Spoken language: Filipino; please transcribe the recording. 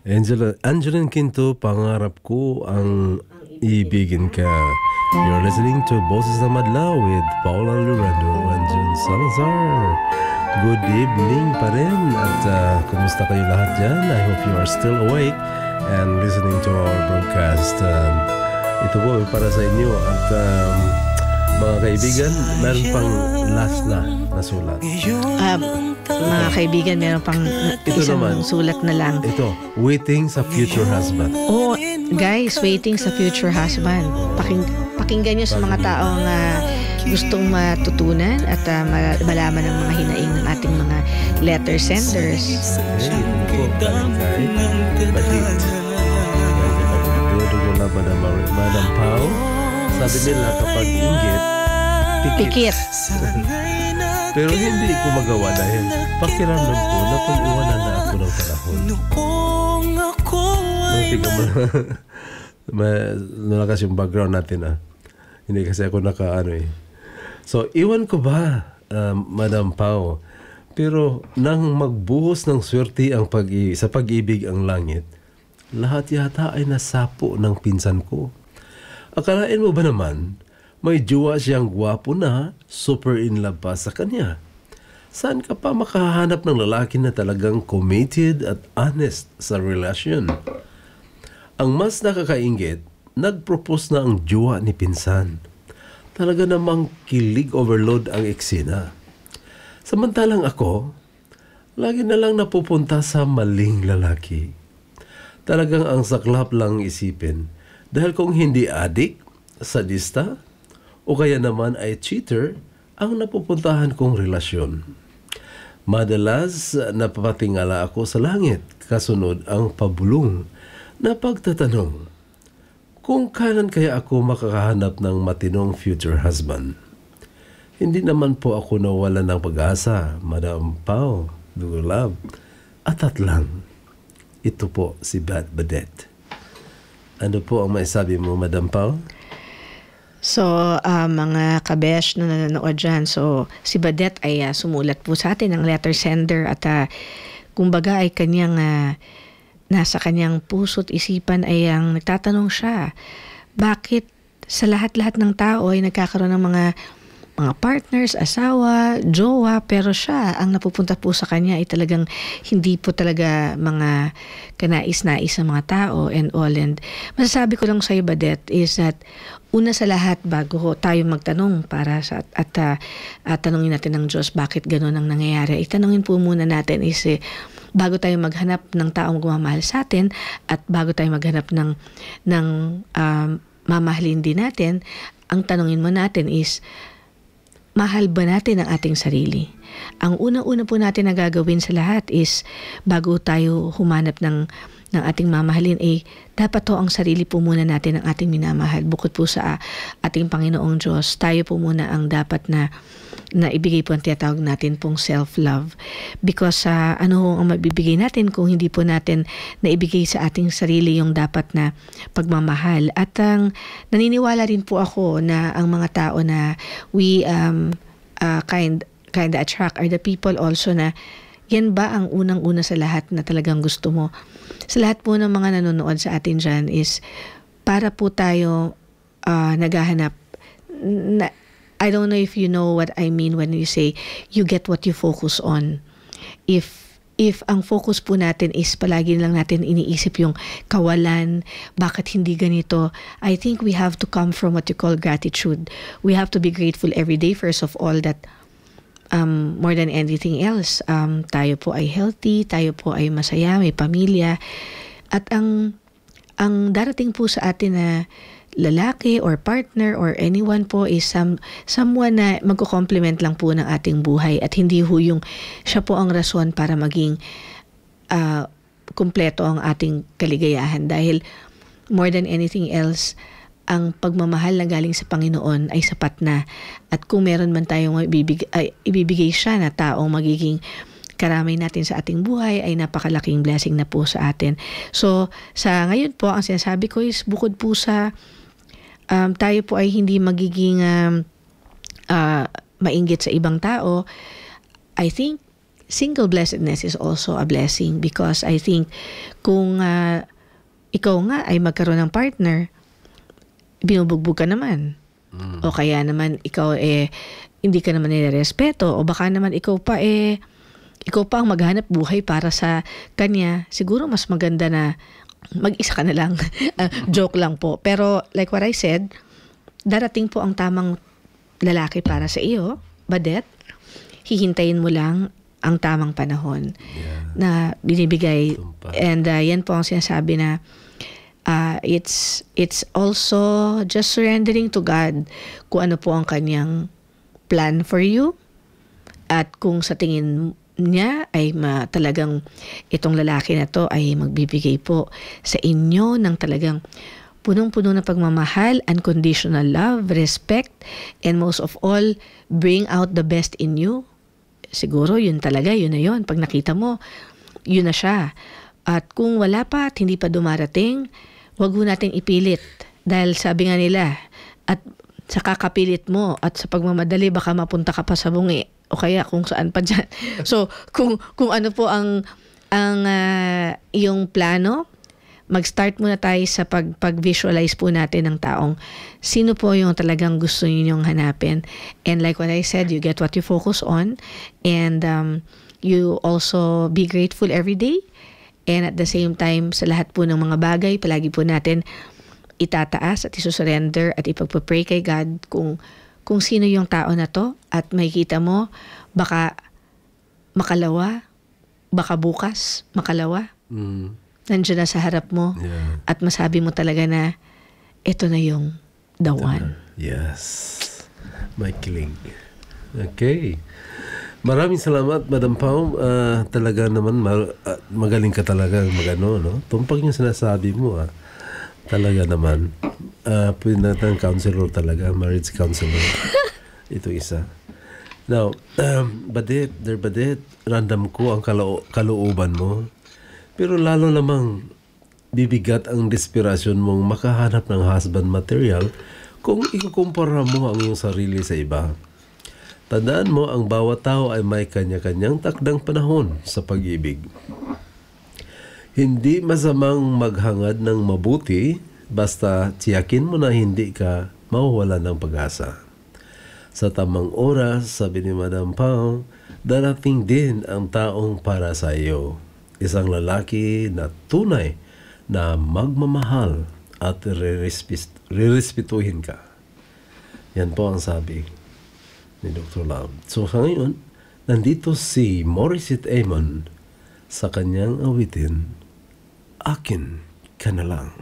Angeline Quinto, pangarap ko ang ibigin ka. You're listening to Boses na Madla with Paula Lurando and Jun Salazar. Good evening pa rin at kumusta kayo lahat dyan? I hope you are still awake and listening to our broadcast. Ito po para sa inyo at mga kaibigan, meron pang last na sulat. Mga kaibigan, meron pang isang sulat na lang. Ito, waiting sa future husband. Oh, guys, waiting sa future husband. Pakinggan nyo sa mga taong gustong matutunan at malaman ng mga hinaing ng ating mga letter senders. Okay, ito po, kay Badit. Dudugo na Madam Pao. Sabi nila kapag inggit, pikit. Pero hindi ko magawa dahil pakiramdam ko na pag-iwanan na ako ng panahon. Tingnan mo nalakas yung background natin Hindi kasi ako So, iwan ko ba, Madam Pao? Pero nang magbuhos ng swerte sa pag-ibig ang langit, lahat yata ay nasapo ng pinsan ko. Akalain mo ba naman, may jowa siyang gwapo na, super in love pa sa kanya. Saan ka pa makahanap ng lalaki na talagang committed at honest sa relasyon? Ang mas nakakainggit, nag-propose na ang jowa ni pinsan. Talaga namang kilig overload ang eksena. Samantalang ako, lagi na lang napupunta sa maling lalaki. Talagang ang saklap lang isipin. Dahil kung hindi adik, sadista, o kaya naman ay cheater, ang napupuntahan kong relasyon. Madalas napapatingala ako sa langit, kasunod ang pabulong na pagtatanong, kung kailan kaya ako makakahanap ng matinong future husband? Hindi naman po ako nawala ng pag-asa, Madam Pao, Dugulab. At lang, ito po si Badette. Ano po ang maisabi mo, Madam Pao? So, mga kabesh na nanonood dyan, so si Badette ay sumulat po sa atin ng letter sender at kumbaga ay kanyang nasa kanyang puso't isipan ay ang nagtatanong siya, bakit sa lahat-lahat ng tao ay nagkakaroon ng mga partners, asawa, jowa, pero siya, ang napupunta po sa kanya ay talagang hindi po talaga mga kanais-nais sa mga tao and all. And masasabi ko lang sa iyo, Badette, is that una sa lahat, bago tayo magtanong para sa tanungin natin ng Diyos bakit gano'n ang nangyayari, itanungin po muna natin is bago tayo maghanap ng taong gumamahal sa atin at bago tayo maghanap ng mamahalin din natin, ang tanungin mo natin is, mahal ba natin ang ating sarili? Ang unang-una po natin na gagawin sa lahat is, bago tayo humanap ng ating mamahalin, dapat to ang sarili po muna natin ang ating minamahal. Bukod po sa ating Panginoong Diyos, tayo po muna ang dapat na ibigay po ang tinatawag natin pong self-love. Because ano ang mabibigay natin kung hindi po natin naibigay sa ating sarili yung dapat na pagmamahal. At naniniwala rin po ako na ang mga tao na we kind of attract are the people also na yan ba ang unang-una sa lahat na talagang gusto mo? Sa lahat po ng mga nanonood sa atin dyan is para po tayo naghahanap na, I don't know if you know what I mean when you say you get what you focus on. If ang focus po natin is palagi lang natin iniisip yung kawalan, bakit hindi ganito, I think we have to come from what you call gratitude. We have to be grateful every day, first of all, that more than anything else, tayo po ay healthy, tayo po ay masaya, may pamilya. At ang darating po sa atin na lalaki or partner or anyone po is someone na magko-complement lang po ng ating buhay at hindi ho yung siya po ang rason para maging kumpleto ang ating kaligayahan. Dahil more than anything else, ang pagmamahal na galing sa Panginoon ay sapat na. At kung meron man tayong ibibigay siya na taong magiging karamay natin sa ating buhay, ay napakalaking blessing na po sa atin. So, sa ngayon po, ang sinasabi ko is bukod po sa tayo po ay hindi magiging mainggit sa ibang tao, I think single blessedness is also a blessing because I think kung ikaw nga ay magkaroon ng partner, binubugbog ka naman. O kaya naman ikaw hindi ka naman nirerespeto o baka naman ikaw pa ang maghanap buhay para sa kanya. Siguro mas maganda na mag-isa ka na lang. Joke lang po. Pero like what I said, darating po ang tamang lalaki para sa iyo, Badet. Hihintayin mo lang ang tamang panahon na binibigay. And yan po ang sinasabi na it's also just surrendering to God kung ano po ang kanyang plan for you at kung sa tingin niya ay talagang itong lalaki na to ay magbibigay po sa inyo ng talagang punong-puno na pagmamahal, unconditional love, respect, and most of all, bring out the best in you. Siguro yun talaga, yun na yun. Pag nakita mo, yun na siya. At kung wala pa at hindi pa dumarating, wag mo nating ipilit. Dahil sabi nga nila, at sa kakapilit mo at sa pagmamadali, baka mapunta ka pa sa bungi. O kaya kung saan pa dyan. So, kung ano po ang iyong plano, mag-start muna tayo sa pag-visualize po natin ng taong sino po yung talagang gusto ninyong hanapin. And like what I said, you get what you focus on. And you also be grateful every day. And at the same time, sa lahat po ng mga bagay, palagi po natin itataas at isusurrender at ipagpapray kay God kung sino yung tao na to. At makikita mo, baka makalawa, baka bukas, makalawa. Nandiyan na sa harap mo. Yeah. At masabi mo talaga na ito na yung the one. Yes. May kilig. Okay. Maraming salamat, Madam Pao. Talaga naman, magaling ka talaga magano, no? Tumpag yung sinasabi mo, talaga naman. Pwede natin counselor talaga, marriage counselor. Ito isa. Now, Badet, random ko ang kalooban mo. Pero lalo namang bibigat ang desperasyon mong makahanap ng husband material kung ikukumpara mo ang iyong sarili sa iba. Tandaan mo, ang bawat tao ay may kanya-kanyang takdang panahon sa pag-ibig. Hindi masamang maghangad ng mabuti basta tiyakin mo na hindi ka mawawalan ng pag-asa. Sa tamang oras, sabi ni Madam Pao, darating din ang taong para sa iyo. Isang lalaki na tunay na magmamahal at rirespetuhin ka. Yan po ang sabi ni Dr. Love. So sa ngayon, nandito si Morissette Amon sa kanyang awitin, Akin Ka Na Lang.